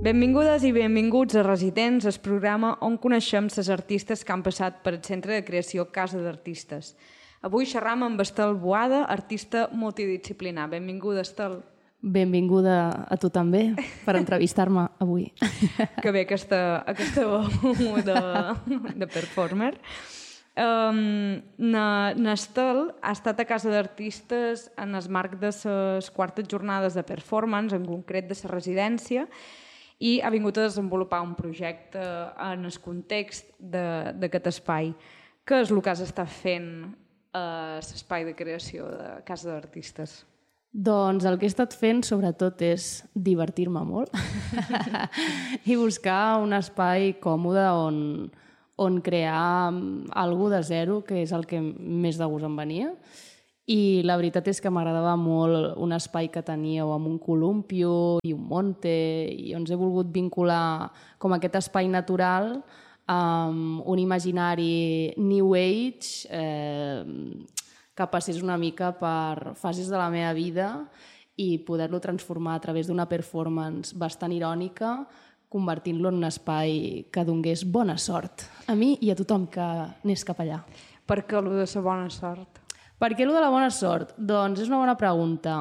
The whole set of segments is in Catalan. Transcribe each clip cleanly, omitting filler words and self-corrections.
Benvingudes i benvinguts a Residents, el programa on coneixem les artistes que han passat per el Centre de Creació Casa d'Artistes. Avui xerram amb Estel Boada, artista multidisciplinar. Benvinguda, Estel. Benvinguda a tu també, per entrevistar-me avui. Que bé aquesta veu de performer. N'Estel ha estat a Casa d'Artistes en el marc de les quartes jornades de performance, en concret de la residència, i ha vingut a desenvolupar un projecte en el context d'aquest espai. Què és el que has estat fent a l'espai de creació de Casa d'Artistes? Doncs el que he estat fent, sobretot, és divertir-me molt i buscar un espai còmode on crear alguna de zero, que és el que més de gust em venia. I la veritat és que m'agradava molt un espai que teníeu amb un columpio i un monte, i ens he volgut vincular com aquest espai natural amb un imaginari New Age que passés una mica per fases de la meva vida i poder-lo transformar a través d'una performance bastant irònica, convertint-lo en un espai que donés bona sort a mi i a tothom que anés cap allà. Per què allò de la bona sort? Per què allò de la bona sort? Doncs és una bona pregunta.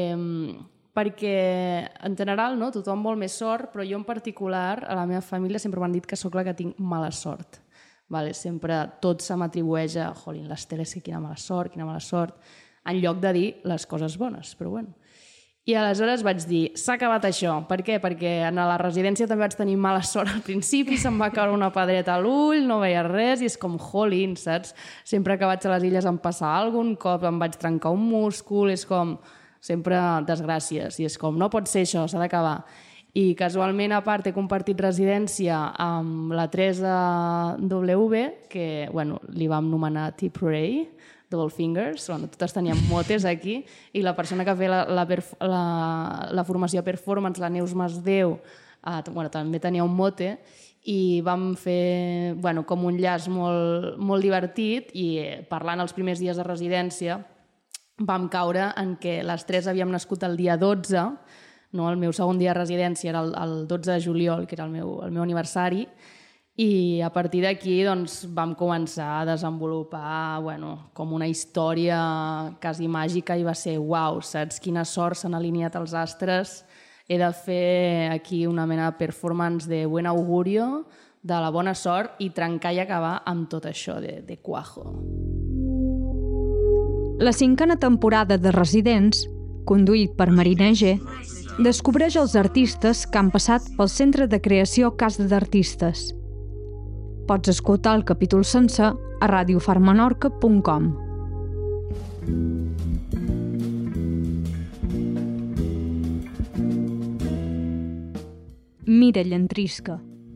Perquè en general tothom vol més sort, però jo en particular, a la meva família sempre m'han dit que sóc la que tinc mala sort. Sempre tot se m'atribueix a l'Estel, és que quina mala sort, en lloc de dir les coses bones, però bueno. I aleshores vaig dir, s'ha acabat això. Per què? Perquè a la residència també vaig tenir mala sort al principi, se'm va caure una pedreta a l'ull, no veia res, i és com, saps? Sempre que vaig a les illes em passa alguna cosa, un cop em vaig trencar un múscul, és com, sempre desgràcies, i és com, no pot ser això, s'ha d'acabar. I casualment, a part, he compartit residència amb la Teresa W, que li vam nomenar T-Pray, Double Fingers, totes teníem motes aquí, i la persona que feia la formació de performance, la Neus Masdeu, també tenia un mote, i vam fer com un llaç molt divertit, i parlant els primers dies de residència vam caure en què les tres havíem nascut el dia 12, el meu segon dia de residència era el 12 de juliol, que era el meu aniversari, i a partir d'aquí vam començar a desenvolupar com una història quasi màgica i va ser uau, saps quina sort s'han alineat els astres, he de fer aquí una mena de performance de buen augurio, de la bona sort i trencar i acabar amb tot això de cuajo. La 5a temporada de Residents, conduït per Marina G, descobreix els artistes que han passat pel Centre de Creació Casa d'Artistes. Pots escoltar el capítol sencer a radiofarmenorca.com. Mira Llantrisca.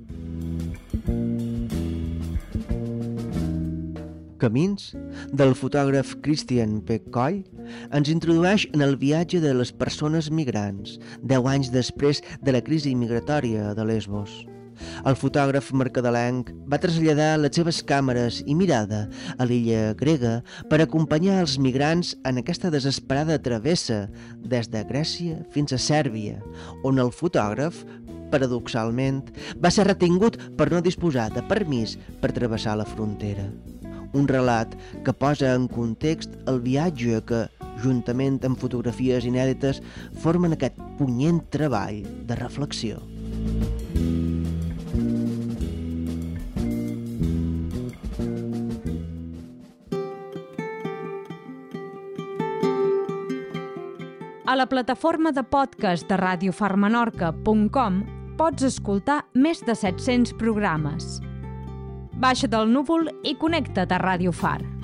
Camins, del fotògraf Christian Peccoy, ens introdueix en el viatge de les persones migrants, 10 anys després de la crisi migratòria de Lesbos. El fotògraf mercadelenc va traslladar les seves càmeres i mirada a l'illa grega per acompanyar els migrants en aquesta desesperada travessa des de Grècia fins a Sèrbia, on el fotògraf, paradoxalment, va ser retingut per no disposar de permís per travessar la frontera. Un relat que posa en context el viatge que, juntament amb fotografies inèdites, formen aquest punyent treball de reflexió. A la plataforma de podcast de radiofarmenorca.com pots escoltar més de 700 programes. Baixa del núvol i connecta't a Radio Far.